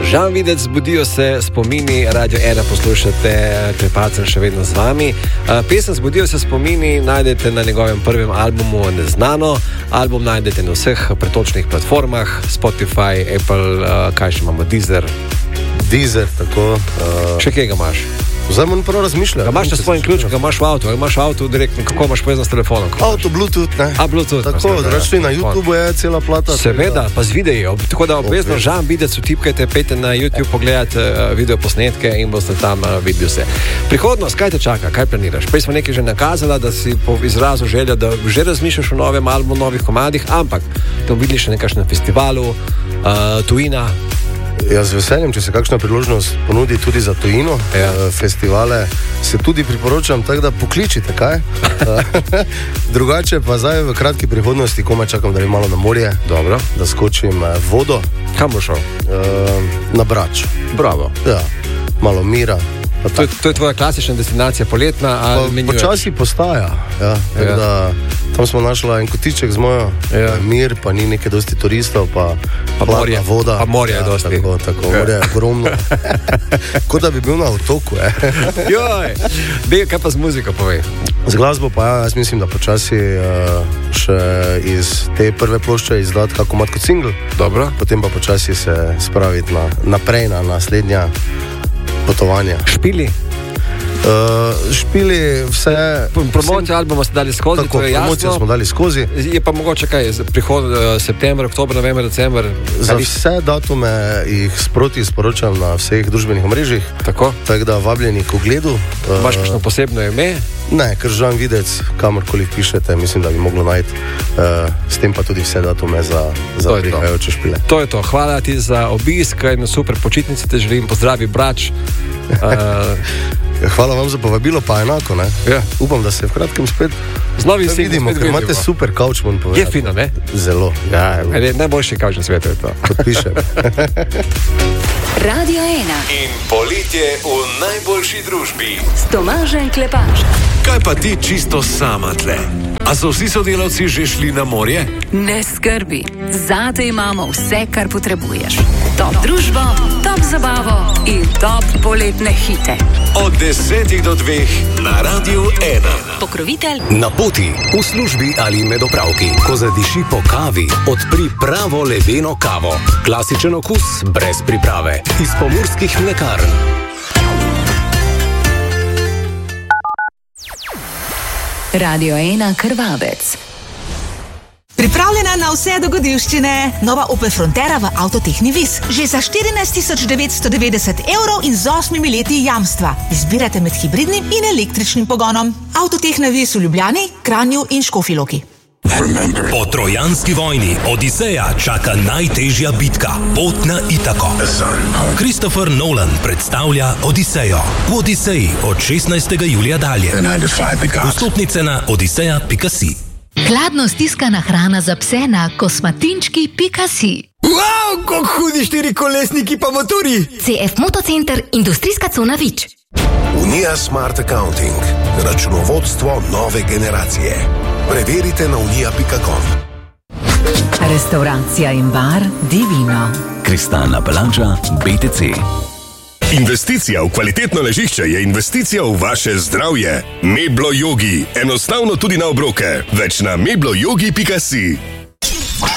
Žan Videc, Zbudijo se spomini, Radio 1 poslušate, Klepač sem še vedno z vami. Pesem Zbudijo se spomini najdete na njegovem prvem albumu Neznano. Album najdete na vseh pretočnih platformah, Spotify, Apple, kaj še imamo, Deezer, tako. Še kje ga imaš? Zdaj moram prvo razmišljati. Ga imaš na svojem ključu, ga imaš v avtu, imaš v avtu direktno, kako imaš povezan s telefonom? Avto, Bluetooth, ne? Bluetooth. Tako, računi na YouTube je cela plata. Seveda, pa z videi, tako da obvezno Žan Videc utipkajte, pejte na YouTube, pogledajte video posnetke in boste tam videli vse. Prihodnost, kaj te čaka, kaj planiraš? Prej smo nekaj že nakazala, da si po izrazu želja, da že razmišljaš o novem albumu, novih komadih, ampak te videli še nekakšnem festivalu, tujina. Ja, z veseljem, če se kakšna priložnost ponudi tudi za tujino, festivale, se tudi priporočam, tako da pokličite, kaj? Drugače pa zdaj v kratki prihodnosti komaj čakam, da bi malo na morje. Dobro. Da skočim vodo. Kam bo šel? Na Brač. Bravo. Ja, malo mira. To je tvoja klasična destinacija, poletna? Počasi postaja. Ja, da, tam smo našla en kotiček z mojo, mir, pa ni nekaj dosti turistov, pa morje, voda. Pa morje je dosti. Tako, morje je ogromno. Kot da bi bil na otoku. Joj, kaj pa z muziko povej? Z glasbo pa jaz mislim, da počasi še iz te prve plošče izdati kako mat kot single. Dobro. Potem pa počasi se spraviti naprej na naslednja potovanja. Špili? Špili vse. Promocijo albuma ste dali skozi, tako, to je jasno. Promocijo smo dali skozi. Je pa mogoče kaj, prihod september, oktober, november, december? Za vse datume jih sproti sporočam na vseh družbenih omrežjih. Tako da vabljeni k ogledu. Imaš kakšno posebno ime? Ne, ker Žan Videc, kamorkoli pišete, mislim, da bi moglo najti. S tem pa tudi vse datume za prihajajoče špile. To je to. Hvala ti za obisk, eno super počitnice te želim, pozdravi Brač. Hvala vam za povabilo, pa enako, ne? Ja. Upam, da se v kratkem spet vidimo, ker imate super kavč, moram povedati. Je fino, ne? Zelo. Ja, najboljši kavč na svetu je to. Podpišem. Radio 1 in poletje v najboljši družbi s Tomažem Klepačem. Kaj pa ti čisto sama tle? A so vsi sodelavci že šli na morje? Ne skrbi, zate imamo vse, kar potrebuješ. Top družbo, top zabavo in top poletne hite. Od 10 do 2 na Radio 1. Pokrovitelj na poti, v službi ali med opravki. Ko zadiši po kavi, odpri pravo ledeno kavo. Klasičen okus brez priprave. Iz pomurskih mlekarn. Radio 1 Krvavec. Pripravljena na vse dogodivščine. Nova Opel Frontera v Avtotehni Vis. Že za 14.990 € in z 8 leti jamstva. Izbirate med hibridnim in električnim pogonom. Avtotehna Vis v Ljubljani, Kranju in Škofji Loki. Po trojanski vojni Odiseja čaka najtežja bitka, pot na Itako. Christopher Nolan predstavlja Odisejo. V Odiseji od 16. julija dalje. Vstopnice na odiseja.si. Hladno stiskana hrana za pse na kosmatinčki.si. Wow, kako hudi 4-kolesniki pa motori! CF Motocenter, industrijska cona Vič. Unija Smart Accounting. Računovodstvo nove generacije. Preverite na unija.com. Restauracija in bar Divino. Kristalna plaža BTC. Investicija v kvalitetno ležišče je investicija v vaše zdravje. Meblo Yogi. Enostavno tudi na obroke. Več na mebloyogi.si.